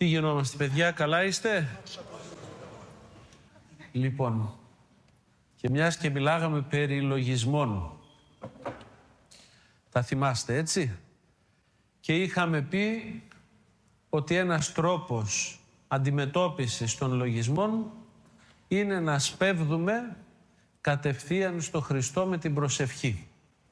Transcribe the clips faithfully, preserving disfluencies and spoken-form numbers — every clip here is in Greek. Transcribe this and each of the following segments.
Τι γινόμαστε, παιδιά, καλά είστε? Λοιπόν, και μιας και μιλάγαμε περί λογισμών, τα θυμάστε έτσι? Και είχαμε πει ότι ένας τρόπος αντιμετώπισης των λογισμών είναι να σπέβδουμε κατευθείαν στο Χριστό με την προσευχή.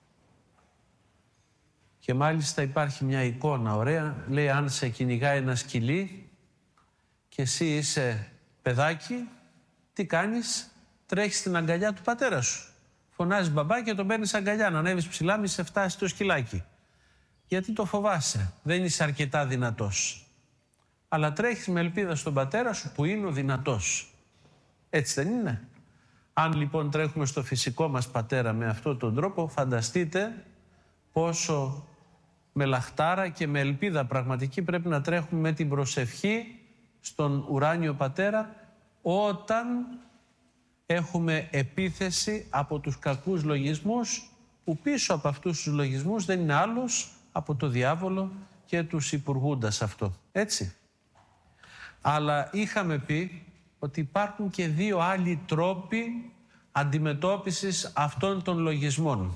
Και μάλιστα υπάρχει μια εικόνα ωραία, λέει αν σε κυνηγάει ένα σκυλί και εσύ είσαι παιδάκι, τι κάνεις? Τρέχεις στην αγκαλιά του πατέρα σου. Φωνάζεις μπαμπά και τον παίρνεις αγκαλιά, να ανέβεις ψηλά μη σε φτάσει το σκυλάκι. Γιατί το φοβάσαι, δεν είσαι αρκετά δυνατός. Αλλά τρέχεις με ελπίδα στον πατέρα σου που είναι ο δυνατός. Έτσι δεν είναι? Αν λοιπόν τρέχουμε στο φυσικό μας πατέρα με αυτόν τον τρόπο, φανταστείτε πόσο με λαχτάρα και με ελπίδα πραγματική πρέπει να τρέχουμε με την προσευχή στον ουράνιο πατέρα όταν έχουμε επίθεση από τους κακούς λογισμούς, που πίσω από αυτούς τους λογισμούς δεν είναι άλλος από το διάβολο και τους υπουργούντας αυτό. Έτσι. Αλλά είχαμε πει ότι υπάρχουν και δύο άλλοι τρόποι αντιμετώπισης αυτών των λογισμών.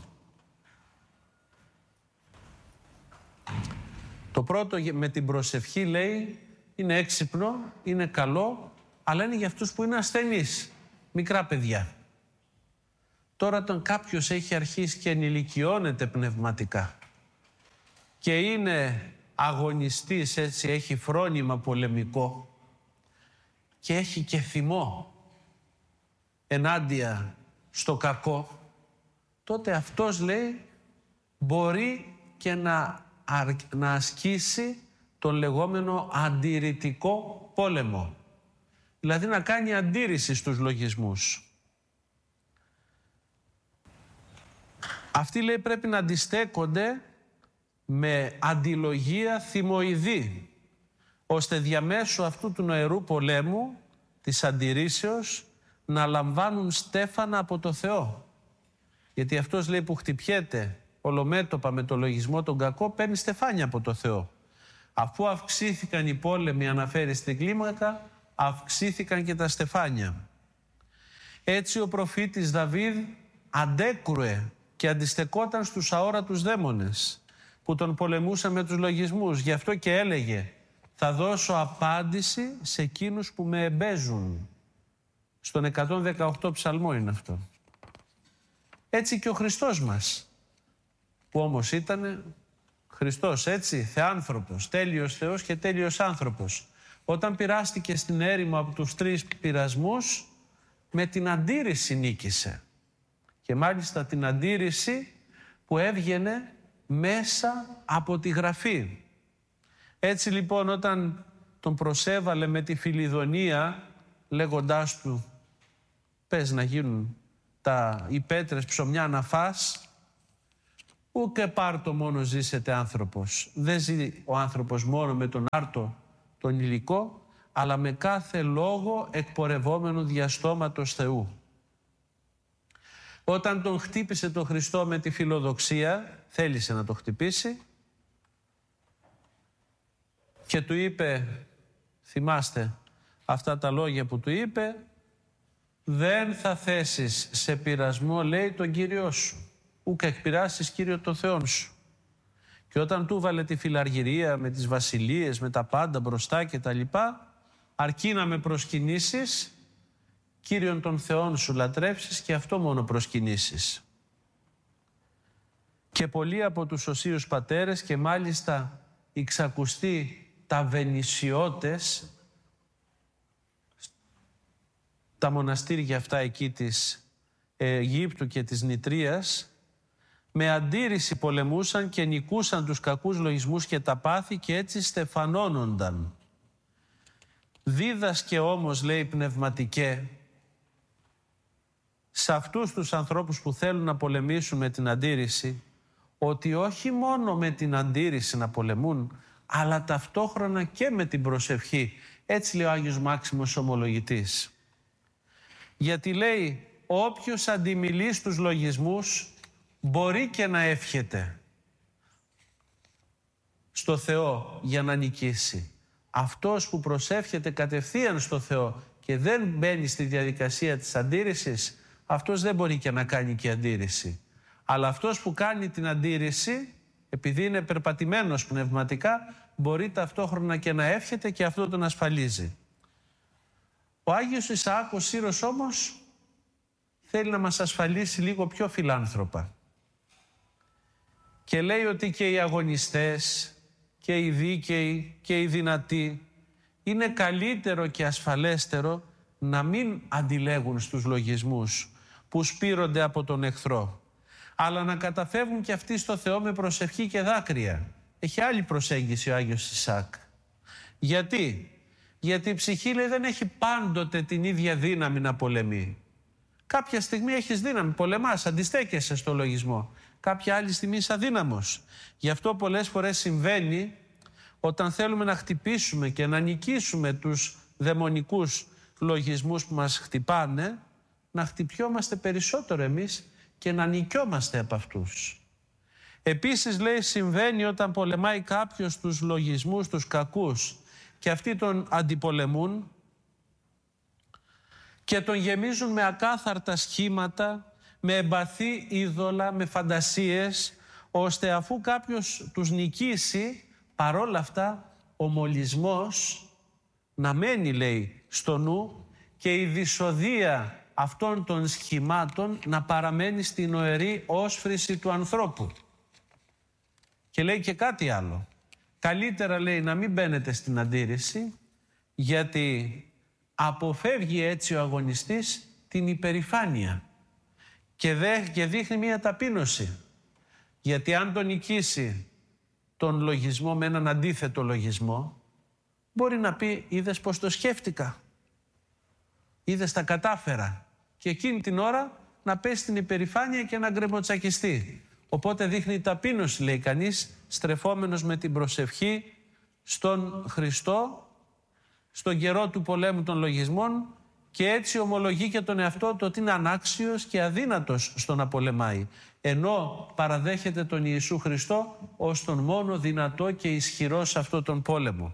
Το πρώτο με την προσευχή λέει είναι έξυπνο, είναι καλό, αλλά είναι για αυτούς που είναι ασθενείς, μικρά παιδιά. Τώρα όταν κάποιος έχει αρχίσει και ενηλικιώνεται πνευματικά και είναι αγωνιστής, έτσι, έχει φρόνημα πολεμικό και έχει και θυμό ενάντια στο κακό, τότε αυτός λέει μπορεί και να να ασκήσει τον λεγόμενο αντιρρητικό πόλεμο. Δηλαδή να κάνει αντίρρηση στους λογισμούς. Αυτοί λέει πρέπει να αντιστέκονται με αντιλογία θυμοειδή, ώστε διαμέσου αυτού του νοερού πολέμου, της αντιρρήσεως, να λαμβάνουν στέφανα από το Θεό. Γιατί αυτός λέει που χτυπιέται ολομέτωπα με το λογισμό τον κακό, παίρνει στεφάνια από το Θεό. Αφού αυξήθηκαν οι πόλεμοι, αναφέρει στην κλίμακα, αυξήθηκαν και τα στεφάνια. Έτσι ο προφήτης Δαβίδ αντέκρουε και αντιστεκόταν στους αόρατους δαίμονες που τον πολεμούσαν με τους λογισμούς. Γι' αυτό και έλεγε θα δώσω απάντηση σε εκείνους που με εμπέζουν. Στον εκατόν δεκαοκτώ ψαλμό είναι αυτό. Έτσι και ο Χριστός μας, που όμως ήταν Χριστός, έτσι, θεάνθρωπος, τέλειος Θεός και τέλειος άνθρωπος. Όταν πειράστηκε στην έρημο από τους τρεις πειρασμούς, με την αντίρρηση νίκησε. Και μάλιστα την αντίρρηση που έβγαινε μέσα από τη Γραφή. Έτσι λοιπόν όταν τον προσέβαλε με τη Φιλιδονία, λέγοντάς του πες να γίνουν τα, οι πέτρες ψωμιά να φας, ούτε πάρτο μόνο ζήσετε άνθρωπος. Δεν ζει ο άνθρωπος μόνο με τον άρτο τον υλικό, αλλά με κάθε λόγο εκπορευόμενο διαστόματος Θεού. Όταν τον χτύπησε τον Χριστό με τη φιλοδοξία, θέλησε να το χτυπήσει και του είπε, θυμάστε αυτά τα λόγια που του είπε, δεν θα θέσεις σε πειρασμό, λέει, τον Κύριό σου. Ούκα εκπειράσεις Κύριο το Θεόν σου. Και όταν του βάλε τη φιλαργυρία με τις βασιλείες, με τα πάντα μπροστά και τα λοιπά, αρκεί να με προσκυνήσεις, Κύριον των Θεών σου λατρεύσεις και αυτό μόνο προσκυνήσεις. Και πολλοί από τους οσίους πατέρες και μάλιστα οι ξακουστοί τα Βενησιώτες, τα μοναστήρια αυτά εκεί της Αιγύπτου και της Νητρίας, με αντίρρηση πολεμούσαν και νικούσαν τους κακούς λογισμούς και τα πάθη και έτσι στεφανώνονταν. Δίδασκε όμως, λέει, πνευματικέ, σε αυτούς τους ανθρώπους που θέλουν να πολεμήσουν με την αντίρρηση, ότι όχι μόνο με την αντίρρηση να πολεμούν, αλλά ταυτόχρονα και με την προσευχή. Έτσι λέει ο Άγιος Μάξιμος Ομολογητής. Γιατί λέει, όποιος αντιμιλεί στους λογισμούς μπορεί και να εύχεται στο Θεό για να νικήσει. αυτός που προσεύχεται κατευθείαν στο Θεό και δεν μπαίνει στη διαδικασία της αντίρρησης, αυτός δεν μπορεί και να κάνει και αντίρρηση. Αλλά αυτός που κάνει την αντίρρηση, επειδή είναι περπατημένος πνευματικά, μπορεί ταυτόχρονα και να εύχεται και αυτό τον ασφαλίζει. Ο Άγιος Ισαάκ ο Σύρος όμως θέλει να μας ασφαλίσει λίγο πιο φιλάνθρωπα. Και λέει ότι και οι αγωνιστές και οι δίκαιοι και οι δυνατοί είναι καλύτερο και ασφαλέστερο να μην αντιλέγουν στους λογισμούς που σπείρονται από τον εχθρό, αλλά να καταφεύγουν και αυτοί στο Θεό με προσευχή και δάκρυα. Έχει άλλη προσέγγιση ο Άγιος Ισαάκ. Γιατί? Γιατί η ψυχή, λέει, δεν έχει πάντοτε την ίδια δύναμη να πολεμεί. Κάποια στιγμή έχεις δύναμη, πολεμάς, αντιστέκεσαι στο λογισμό. Κάποια άλλη στιγμή είσαι αδύναμος. Γι' αυτό πολλές φορές συμβαίνει όταν θέλουμε να χτυπήσουμε και να νικήσουμε τους δαιμονικούς λογισμούς που μας χτυπάνε, να χτυπιόμαστε περισσότερο εμείς και να νικιόμαστε από αυτούς. Επίσης, λέει, συμβαίνει όταν πολεμάει κάποιος τους λογισμούς, τους κακούς, και αυτοί τον αντιπολεμούν και τον γεμίζουν με ακάθαρτα σχήματα, με εμπαθή είδωλα, με φαντασίες, ώστε αφού κάποιος τους νικήσει, παρόλα αυτά ο μολυσμός να μένει, λέει, στο νου και η δυσοδεία αυτών των σχημάτων να παραμένει στην οερή όσφρηση του ανθρώπου. Και λέει και κάτι άλλο. Καλύτερα, λέει, να μην μπαίνετε στην αντίρρηση, γιατί αποφεύγει έτσι ο αγωνιστής την υπερηφάνεια και, δε, και δείχνει μία ταπείνωση. Γιατί αν τον νικήσει τον λογισμό με έναν αντίθετο λογισμό, μπορεί να πει, είδες πως το σκέφτηκα, είδες τα κατάφερα, και εκείνη την ώρα να πέσει στην υπερηφάνεια και να γκρεμοτσακιστεί. Οπότε δείχνει ταπείνωση, λέει κανείς, στρεφόμενος με την προσευχή στον Χριστό, στον καιρό του πολέμου των λογισμών, και έτσι ομολογεί και τον εαυτό του ότι είναι ανάξιος και αδύνατος στο να πολεμάει, ενώ παραδέχεται τον Ιησού Χριστό ως τον μόνο δυνατό και ισχυρό σε αυτόν τον πόλεμο.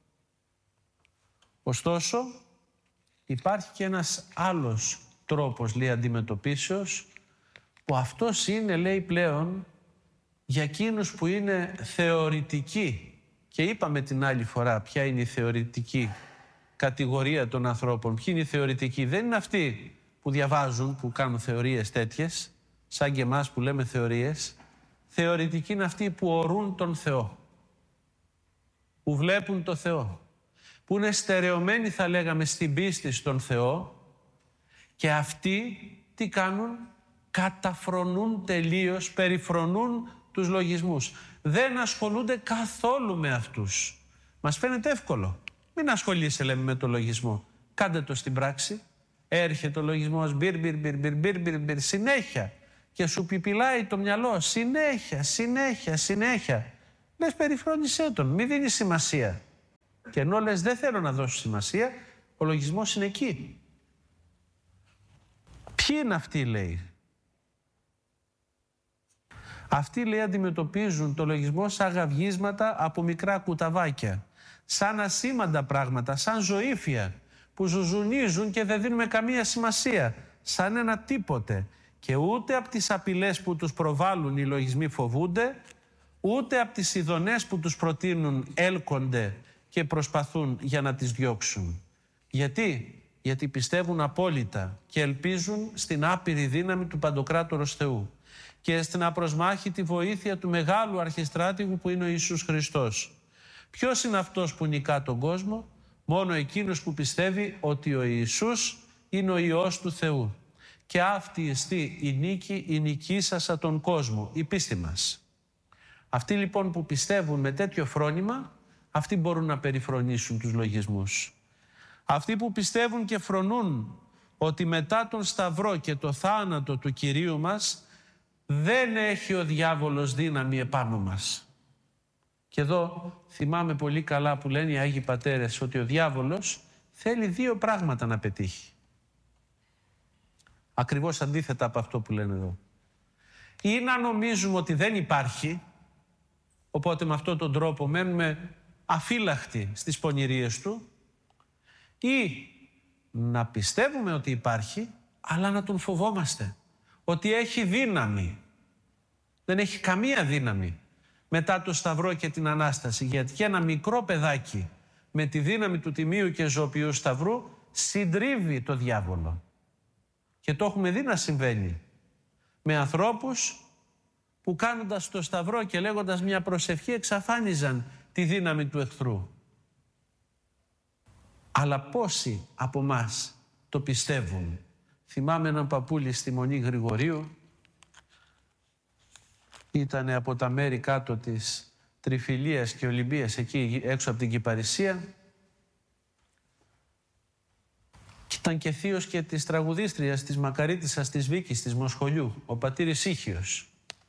Ωστόσο, υπάρχει και ένας άλλος τρόπος, λέει, αντιμετωπίσεως, που αυτός είναι, λέει, πλέον για εκείνους που είναι θεωρητικοί. Και είπαμε την άλλη φορά ποια είναι η θεωρητική κατηγορία των ανθρώπων. Ποιοι είναι οι θεωρητικοί? Δεν είναι αυτοί που διαβάζουν, που κάνουν θεωρίες τέτοιες, σαν και εμάς που λέμε θεωρίες. Θεωρητικοί είναι αυτοί που ορούν τον Θεό, που βλέπουν το Θεό, που είναι στερεωμένοι, θα λέγαμε, στην πίστη στον Θεό, και αυτοί τι κάνουν? Καταφρονούν τελείως, περιφρονούν τους λογισμούς. Δεν ασχολούνται καθόλου με αυτούς. Μας φαίνεται εύκολο. Μην ασχολείσαι, λέμε, με το λογισμό. Κάντε το στην πράξη. Έρχεται ο λογισμός, μπιρ, μπιρ, μπιρ, μπιρ, μπιρ, μπιρ, μπιρ, συνέχεια. Και σου πιπιλάει το μυαλό, συνέχεια, συνέχεια, συνέχεια. Λες, περιφρόνησέ τον, μη δίνει σημασία. Και ενώ λες, δεν θέλω να δώσω σημασία, ο λογισμός είναι εκεί. Ποιοι είναι αυτοί, λέει? Αυτοί, λέει, αντιμετωπίζουν το λογισμό σαν γαυγίσματα από μικρά κουταβάκια, σαν ασήμαντα πράγματα, σαν ζωήφια που ζουζουνίζουν και δεν δίνουμε καμία σημασία, σαν ένα τίποτε. Και ούτε από τις απειλές που τους προβάλλουν οι λογισμοί φοβούνται, ούτε από τις ειδονές που τους προτείνουν έλκονται και προσπαθούν για να τις διώξουν. Γιατί? Γιατί πιστεύουν απόλυτα και ελπίζουν στην άπειρη δύναμη του Παντοκράτορος Θεού και στην απροσμάχητη βοήθεια του μεγάλου αρχιστράτηγου που είναι ο Ιησούς Χριστός. Ποιος είναι αυτός που νικά τον κόσμο? Μόνο εκείνος που πιστεύει ότι ο Ιησούς είναι ο Υιός του Θεού. Και αυτή εστί η νίκη, η νικήσασα τον κόσμο, η πίστη μας. Αυτοί λοιπόν που πιστεύουν με τέτοιο φρόνημα, αυτοί μπορούν να περιφρονήσουν τους λογισμούς. Αυτοί που πιστεύουν και φρονούν ότι μετά τον Σταυρό και το θάνατο του Κυρίου μας δεν έχει ο διάβολος δύναμη επάνω μας. Και εδώ θυμάμαι πολύ καλά που λένε οι Άγιοι Πατέρες ότι ο διάβολος θέλει δύο πράγματα να πετύχει. Ακριβώς αντίθετα από αυτό που λένε εδώ. Ή να νομίζουμε ότι δεν υπάρχει, οπότε με αυτόν τον τρόπο μένουμε αφύλακτη στις πονηριές του, ή να πιστεύουμε ότι υπάρχει, αλλά να τον φοβόμαστε, ότι έχει δύναμη. Δεν έχει καμία δύναμη μετά το Σταυρό και την Ανάσταση, γιατί και ένα μικρό παιδάκι με τη δύναμη του Τιμίου και Ζωοποιού Σταυρού συντρίβει το διάβολο. Και το έχουμε δει να συμβαίνει με ανθρώπους που κάνοντας το Σταυρό και λέγοντας μια προσευχή εξαφάνιζαν τη δύναμη του εχθρού. Αλλά πόσοι από μας το πιστεύουν? Θυμάμαι έναν παππούλη στη Μονή Γρηγορίου, ήταν από τα μέρη κάτω της Τριφυλίας και Ολυμπίας, εκεί έξω από την Κυπαρισία, και ήταν και θείος και της τραγουδίστριας της Μακαρίτισσας της Βίκης της Μοσχολιού, ο πατήρης Ήχιος.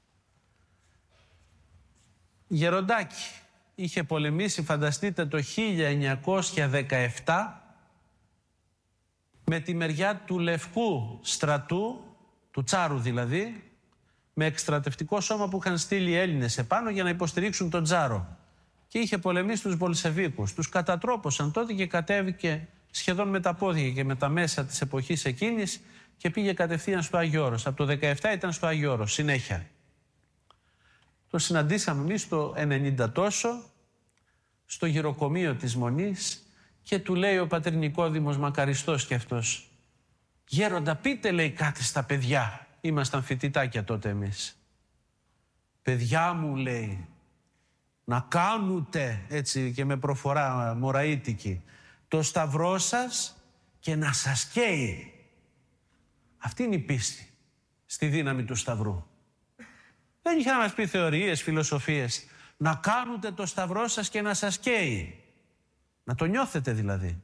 Γεροντάκι, είχε πολεμήσει, φανταστείτε, το χίλια εννιακόσια δεκαεπτά με τη μεριά του Λευκού στρατού, του Τσάρου δηλαδή, με εκστρατευτικό σώμα που είχαν στείλει οι Έλληνες επάνω για να υποστηρίξουν τον Τσάρο. Και είχε πολεμήσει τους Μπολσεβίκους. Τους κατατρόπωσαν τότε και κατέβηκε σχεδόν με τα πόδια και με τα μέσα της εποχής εκείνης και πήγε κατευθείαν στο Άγιο Όρος. Από το δεκαεπτά ήταν στο Άγιο Όρος, συνέχεια. Το συναντήσαμε εμείς το ενενήντα τόσο, στο γυροκομείο της Μονής, και του λέει ο πατήρ Νικόδημος, μακαριστός κι αυτός, «Γέροντα, πείτε», λέει, «κάτι στα παιδιά». Ήμασταν φοιτητάκια τότε εμείς. «Παιδιά μου», λέει, «να κάνουνε», έτσι και με προφορά μωραΐτικη, «το σταυρό σας και να σας καίει». Αυτή είναι η πίστη στη δύναμη του Σταυρού. Δεν είχε να μας πει θεωρίες, φιλοσοφίες. Να κάνουνε το σταυρό σας και να σας καίει. Να το νιώθετε δηλαδή.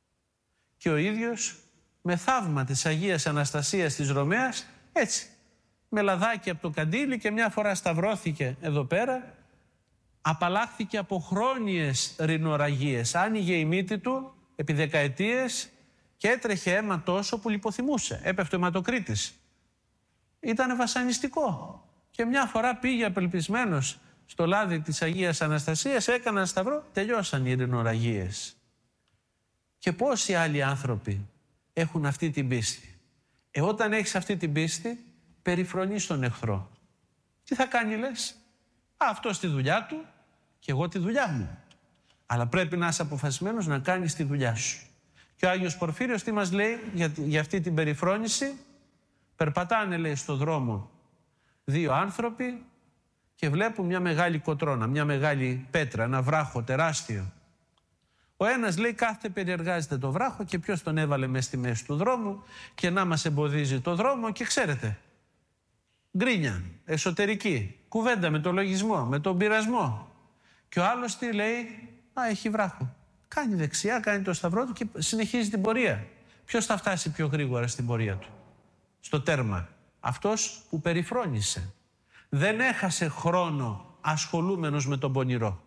Και ο ίδιος με θαύμα της Αγίας Αναστασίας της Ρωμαίας, έτσι, με λαδάκι από το καντήλι, και μια φορά σταυρώθηκε εδώ πέρα, απαλλάχθηκε από χρόνιες ρινοραγίες. Άνοιγε η μύτη του επί δεκαετίες και έτρεχε αίμα τόσο που λιποθυμούσε. Έπεφτε ο αιματοκρίτης. Ήτανε βασανιστικό. Και μια φορά πήγε απελπισμένος στο λάδι της Αγίας Αναστασίας, έκαναν σταυρό, τελειώσαν οι ρινοραγίες. Και πόσοι άλλοι άνθρωποι έχουν αυτή την πίστη. Ε, όταν έχεις αυτή την πίστη, περιφρονείς τον εχθρό. Τι θα κάνει, λες? Α, αυτός τη δουλειά του και εγώ τη δουλειά μου. Αλλά πρέπει να είσαι αποφασισμένος να κάνεις τη δουλειά σου. Και ο Άγιος Πορφύριος τι μας λέει για, για αυτή την περιφρόνηση? Περπατάνε, λέει, στο δρόμο δύο άνθρωποι και βλέπουν μια μεγάλη κοτρώνα, μια μεγάλη πέτρα, ένα βράχο τεράστιο. Ο ένας, λέει, κάθεται, περιεργάζεται το βράχο, και ποιος τον έβαλε μέσα στη μέση του δρόμου και να μας εμποδίζει το δρόμο, και ξέρετε, γκρίνια, εσωτερική, κουβέντα με τον λογισμό, με τον πειρασμό. Και ο άλλος τι λέει? Α, έχει βράχο. Κάνει δεξιά, κάνει το σταυρό του και συνεχίζει την πορεία. Ποιος θα φτάσει πιο γρήγορα στην πορεία του? Στο τέρμα. Αυτός που περιφρόνησε. Δεν έχασε χρόνο ασχολούμενος με τον πονηρό.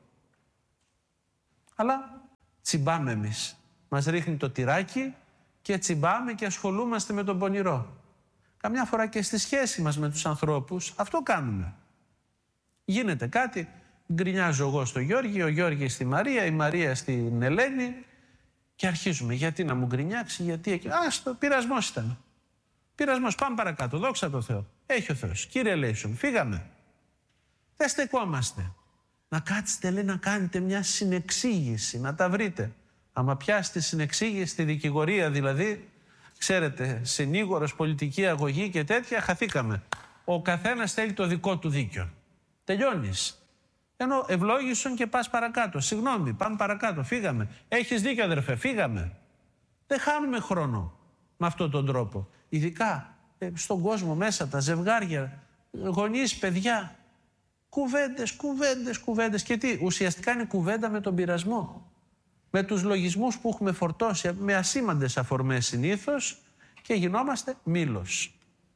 Αλλά τσιμπάμε εμείς. Μας ρίχνει το τυράκι και τσιμπάμε και ασχολούμαστε με τον πονηρό. Καμιά φορά και στη σχέση μας με τους ανθρώπους αυτό κάνουμε. Γίνεται κάτι, γκρινιάζω εγώ στο Γιώργη, ο Γιώργης στη Μαρία, η Μαρία στην Ελένη, και αρχίζουμε. Γιατί να μου γκρινιάξει, γιατί εκεί. Α, στο πειρασμός ήταν. Πειρασμός, πάμε παρακάτω, δόξα τω Θεώ. Έχει ο Θεός. Κύριε Λέισον, φύγαμε. Δεν στεκόμαστε. Να κάτσετε, λέει, να κάνετε μια συνεξήγηση, να τα βρείτε. Άμα πιάσετε συνεξήγηση, στη δικηγορία δηλαδή, ξέρετε, συνήγορος, πολιτική αγωγή και τέτοια, χαθήκαμε. Ο καθένας θέλει το δικό του δίκιο. Τελειώνεις. Ενώ ευλόγησον και πας παρακάτω. Συγγνώμη, πάμε παρακάτω, φύγαμε. Έχεις δίκιο, αδερφέ, φύγαμε. Δεν χάνουμε χρόνο με αυτόν τον τρόπο. Ειδικά ε, στον κόσμο μέσα, τα ζευγάρια, γονείς, παιδιά. Κουβέντες, κουβέντες, κουβέντες. Και τι, ουσιαστικά είναι κουβέντα με τον πειρασμό. Με τους λογισμούς που έχουμε φορτώσει με ασήμαντες αφορμές συνήθως, και γινόμαστε μήλος.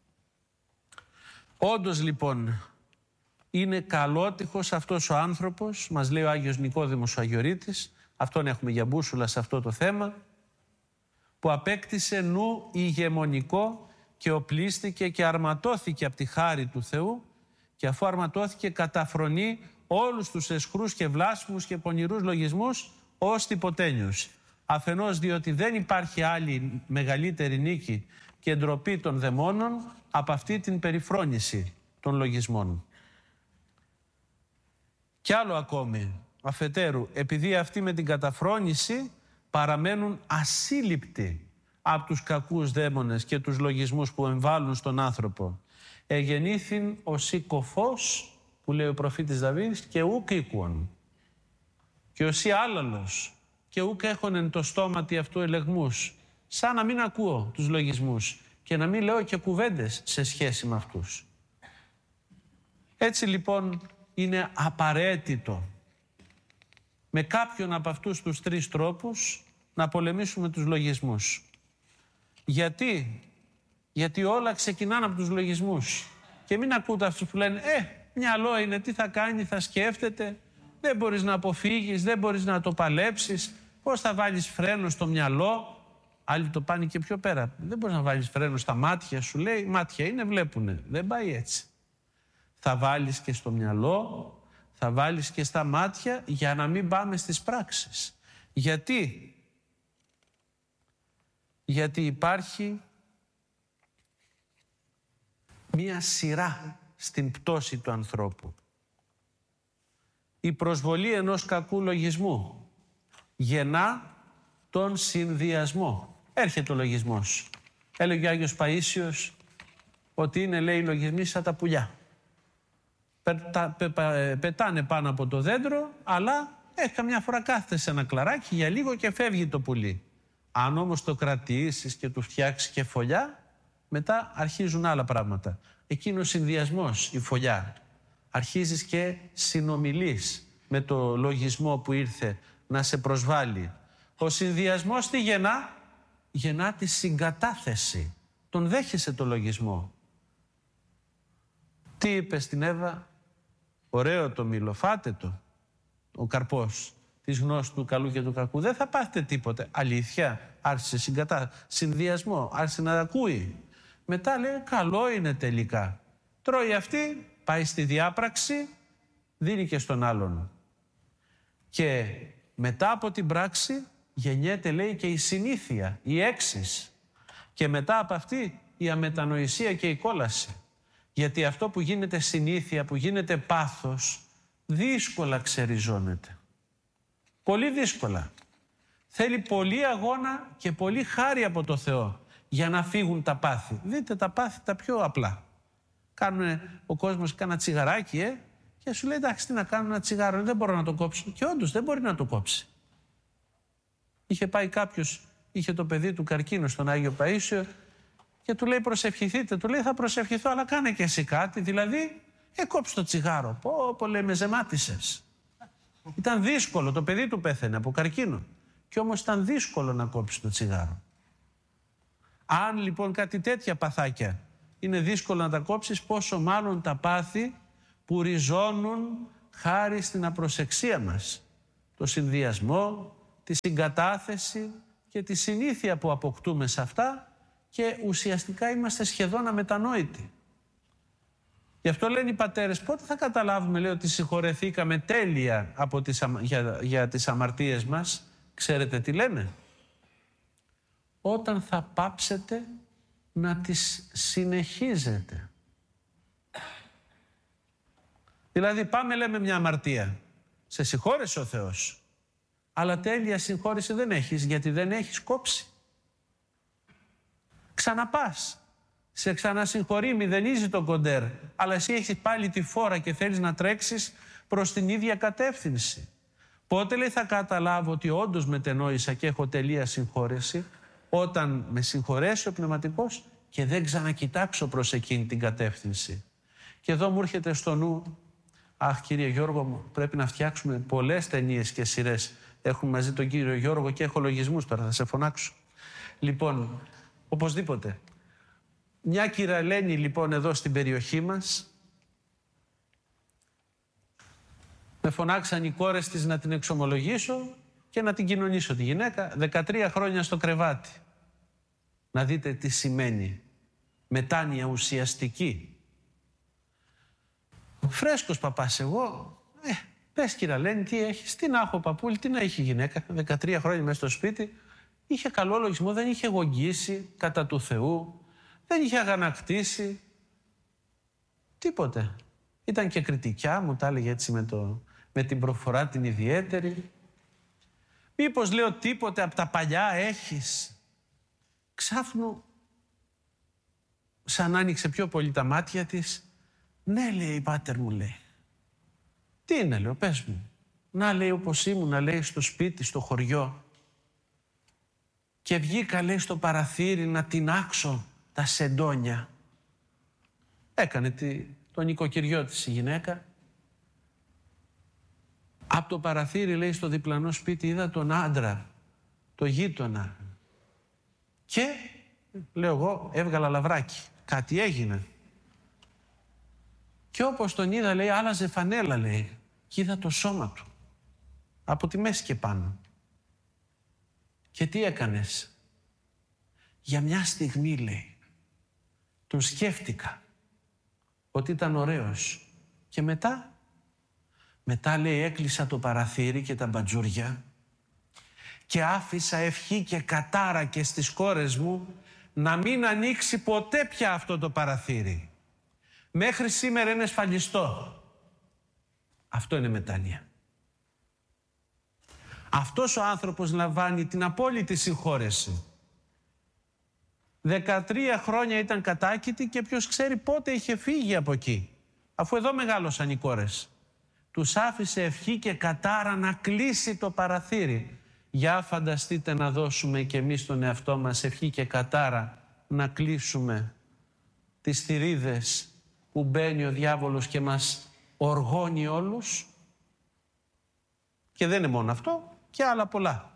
Όντως λοιπόν είναι καλότυχος αυτός ο άνθρωπος, μας λέει ο Άγιος Νικόδημος ο Αγιορείτης, αυτόν έχουμε για μπούσουλα σε αυτό το θέμα, που απέκτησε νου ηγεμονικό και οπλίστηκε και αρματώθηκε από τη χάρη του Θεού, και αφού αρματώθηκε καταφρονεί όλους τους αισχρούς και βλάσφημους και πονηρούς λογισμούς ως τυποτένιους. Αφενός διότι δεν υπάρχει άλλη μεγαλύτερη νίκη και ντροπή των δαιμόνων από αυτή την περιφρόνηση των λογισμών. Κι άλλο ακόμη, αφετέρου, επειδή αυτοί με την καταφρόνηση παραμένουν ασύλληπτοι από τους κακούς δαίμονες και τους λογισμούς που εμβάλλουν στον άνθρωπο. Εγεννήθην ο σηκωφός, που λέει ο προφήτης Δαβίδης, και ούκ οίκουον. Και ο σι άλαλος, και ούκ έχωνεν το στόματι αυτού ελεγμούς. Σαν να μην ακούω τους λογισμούς και να μην λέω και κουβέντες σε σχέση με αυτούς. Έτσι λοιπόν είναι απαραίτητο με κάποιον από αυτούς τους τρεις τρόπους να πολεμήσουμε τους λογισμούς. Γιατί? Γιατί όλα ξεκινάνε από τους λογισμούς. Και μην ακούτε αυτούς που λένε «Ε, μυαλό είναι, τι θα κάνει, θα σκέφτεται, δεν μπορείς να αποφύγεις, δεν μπορείς να το παλέψεις, πώς θα βάλεις φρένο στο μυαλό». Άλλοι το πάνε και πιο πέρα. Δεν μπορείς να βάλεις φρένο στα μάτια, σου λέει, μάτια είναι, βλέπουνε. Δεν πάει έτσι. Θα βάλεις και στο μυαλό, θα βάλεις και στα μάτια για να μην πάμε στις πράξεις. Γιατί? Γιατί υπάρχει μία σειρά στην πτώση του ανθρώπου. Η προσβολή ενός κακού λογισμού γεννά τον συνδυασμό. Έρχεται ο λογισμός. Έλεγε ο Άγιος Παΐσιος ότι είναι, λέει, οι λογισμοί σαν τα πουλιά. Πετα, πε, πε, πετάνε πάνω από το δέντρο, αλλά ε, καμιά φορά κάθεται σε ένα κλαράκι για λίγο και φεύγει το πουλί. Αν όμως το κρατήσεις και του φτιάξεις και φωλιά, μετά αρχίζουν άλλα πράγματα. Εκείνο ο συνδυασμός, η φωλιά. Αρχίζεις και συνομιλείς με το λογισμό που ήρθε να σε προσβάλλει. Ο συνδυασμός τι γεννά? Γεννά τη συγκατάθεση. Τον δέχεσαι το λογισμό. Τι είπε στην Εύα? Ωραίο το μήλο, φάτε το. Ο καρπός της γνώσης του καλού και του κακού. Δεν θα πάθετε τίποτε. Αλήθεια, άρχισε συγκατά... συνδυασμό, άρχισε να ακούει. Μετά λέει καλό είναι τελικά. Τρώει αυτή, πάει στη διάπραξη, δίνει και στον άλλον. Και μετά από την πράξη γεννιέται, λέει, και η συνήθεια, η έξις. Και μετά από αυτή η αμετανοησία και η κόλαση. Γιατί αυτό που γίνεται συνήθεια, που γίνεται πάθος, δύσκολα ξεριζώνεται. Πολύ δύσκολα. Θέλει πολύ αγώνα και πολύ χάρη από το Θεό για να φύγουν τα πάθη. Δείτε τα πάθη τα πιο απλά. Κάνουν ο κόσμος κάνα τσιγαράκι, ε, και σου λέει εντάξει, τι να κάνω, ένα τσιγάρο, δεν μπορώ να το κόψω. Και όντως δεν μπορεί να το κόψει. Είχε πάει κάποιος, είχε το παιδί του καρκίνο στον Άγιο Παΐσιο και του λέει προσευχηθείτε. Του λέει θα προσευχηθώ, αλλά κάνε και εσύ κάτι. Δηλαδή, ε, κόψε το τσιγάρο. Πω, πω, λέει, με ζεμάτισες. Ήταν δύσκολο, το παιδί του πέθανε από καρκίνο. Και όμως ήταν δύσκολο να κόψει το τσιγάρο. Αν λοιπόν κάτι τέτοια παθάκια είναι δύσκολο να τα κόψεις, πόσο μάλλον τα πάθη που ριζώνουν χάρη στην απροσεξία μας. Το συνδυασμό, τη συγκατάθεση και τη συνήθεια που αποκτούμε σε αυτά και ουσιαστικά είμαστε σχεδόν αμετανόητοι. Γι' αυτό λένε οι πατέρες, πότε θα καταλάβουμε, λέει, ότι συγχωρεθήκαμε τέλεια από τις, για, για τις αμαρτίες μας? Ξέρετε τι λένε? Όταν θα πάψετε να τις συνεχίζετε. Δηλαδή πάμε, λέμε, μια αμαρτία. Σε συγχώρεσε ο Θεός. Αλλά τέλεια συγχώρεση δεν έχεις, γιατί δεν έχεις κόψει. Ξαναπάς. Σε ξανασυγχωρεί, μηδενίζει το κοντέρ. Αλλά εσύ έχεις πάλι τη φόρα και θέλεις να τρέξεις προς την ίδια κατεύθυνση. Πότε, λέει, θα καταλάβω ότι όντως μετενόησα και έχω τελεία συγχώρεση? Όταν με συγχωρέσει ο Πνευματικός και δεν ξανακοιτάξω προς εκείνη την κατεύθυνση. Και εδώ μου έρχεται στο νου, αχ κύριε Γιώργο μου, πρέπει να φτιάξουμε πολλές ταινίες και σειρές. Έχουμε μαζί τον κύριο Γιώργο και έχω λογισμούς τώρα, θα σε φωνάξω. Λοιπόν, οπωσδήποτε. Μια κυραλένη λοιπόν εδώ στην περιοχή μας, με φωνάξαν οι κόρες της να την εξομολογήσω και να την κοινωνήσω τη γυναίκα, δεκατρία χρόνια στο κρεβάτι. Να δείτε τι σημαίνει μετάνοια ουσιαστική. Φρέσκος παπάς εγώ, Ε, πες κυραλένη, τι έχεις, τι να έχω παππούλη, τι να έχει γυναίκα, δεκατρία χρόνια μέσα στο σπίτι. Είχε καλό λογισμό, δεν είχε γογγίσει κατά του Θεού, δεν είχε αγανακτήσει. Τίποτε. Ήταν και κριτικιά, μου τα έλεγε έτσι με, το, με την προφορά την ιδιαίτερη. Μήπως λέω τίποτε από τα παλιά έχεις. Ξάφνου, σαν άνοιξε πιο πολύ τα μάτια της. Ναι, λέει, πάτερ μου, λέει. Τι είναι, λέω, πες μου. Να, λέει, όπως ήμουν, να, λέει, στο σπίτι, στο χωριό. Και βγήκα, λέει, στο παραθύρι να τινάξω τα σεντόνια. Έκανε τη, το νοικοκυριό της η γυναίκα. Από το παραθύρι, λέει, στο διπλανό σπίτι είδα τον άντρα, το γείτονα. Και, λέω εγώ, έβγαλα λαβράκι. Κάτι έγινε. Και όπως τον είδα, λέει, άλλαζε φανέλα, λέει. Και είδα το σώμα του. Από τη μέση και πάνω. Και τι έκανες? Για μια στιγμή, λέει, τον σκέφτηκα ότι ήταν ωραίος. Και μετά, μετά, λέει, έκλεισα το παραθύρι και τα μπατζούρια και άφησα ευχή και κατάρα και στις κόρες μου να μην ανοίξει ποτέ πια αυτό το παραθύρι. Μέχρι σήμερα είναι σφαλιστό. Αυτό είναι μετάνοια. Αυτός ο άνθρωπος λαμβάνει την απόλυτη συγχώρεση. Δεκατρία χρόνια ήταν κατάκητη και ποιος ξέρει πότε είχε φύγει από εκεί. Αφού εδώ μεγάλωσαν οι κόρες. Τους άφησε ευχή και κατάρα να κλείσει το παραθύρι. Για φανταστείτε να δώσουμε κι εμείς τον εαυτό μας ευχή και κατάρα να κλείσουμε τις θηρίδες που μπαίνει ο διάβολος και μας οργώνει όλους. Και δεν είναι μόνο αυτό, και άλλα πολλά.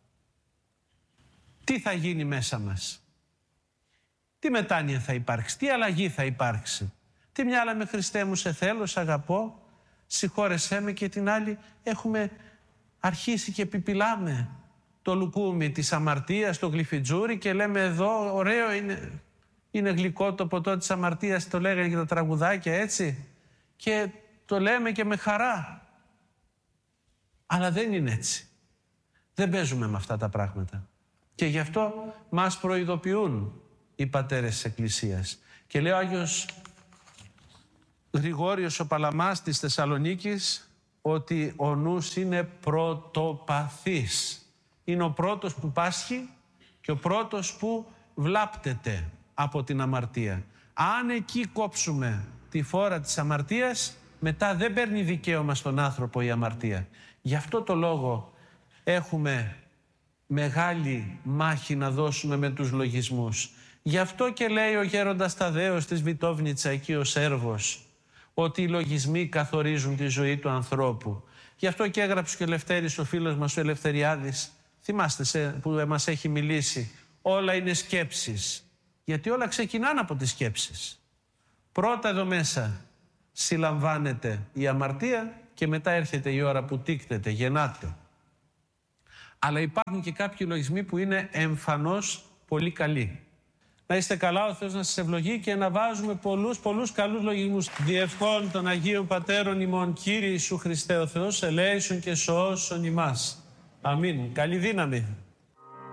Τι θα γίνει μέσα μας? Τι μετάνοια θα υπάρξει? Τι αλλαγή θα υπάρξει? Τι μια άλλα με Χριστέ μου σε θέλω, σε αγαπώ, συγχώρεσέ με, και την άλλη έχουμε αρχίσει και πιπιλάμε το λουκούμι της αμαρτίας, το γλυφιτζούρι, και λέμε εδώ ωραίο είναι, είναι γλυκό το ποτό της αμαρτίας, το λέγανε και τα τραγουδάκια έτσι, και το λέμε και με χαρά. Αλλά δεν είναι έτσι. Δεν παίζουμε με αυτά τα πράγματα. Και γι' αυτό μας προειδοποιούν οι πατέρες της Εκκλησίας. Και λέει ο Άγιος Γρηγόριος ο Παλαμάς της Θεσσαλονίκης ότι ο νους είναι πρωτοπαθής. Είναι ο πρώτος που πάσχει και ο πρώτος που βλάπτεται από την αμαρτία. Αν εκεί κόψουμε τη φόρα της αμαρτίας, μετά δεν παίρνει δικαίωμα στον άνθρωπο η αμαρτία. Γι' αυτό το λόγο έχουμε μεγάλη μάχη να δώσουμε με τους λογισμούς. Γι' αυτό και λέει ο γέροντας Ταδέος της Βιτόβνιτσα, εκεί ο Σέρβος, ότι οι λογισμοί καθορίζουν τη ζωή του ανθρώπου. Γι' αυτό και έγραψε και ο Ελευθέρης, ο φίλος μας ο Ελευθεριάδης, θυμάστε σε, που μας έχει μιλήσει, όλα είναι σκέψεις. Γιατί όλα ξεκινάνε από τις σκέψεις. Πρώτα εδώ μέσα συλλαμβάνεται η αμαρτία και μετά έρχεται η ώρα που τύκτεται, γεννάται. Αλλά υπάρχουν και κάποιοι λογισμοί που είναι εμφανώς πολύ καλοί. Να είστε καλά, ο Θεός να σας ευλογεί και να βάζουμε πολλούς, πολλούς καλούς λογισμούς. Διευχών των Αγίων Πατέρων ημών, Κύριε Ιησού Χριστέ ο Θεός, ελέησον και σώσον ημάς. Αμήν. Καλή δύναμη.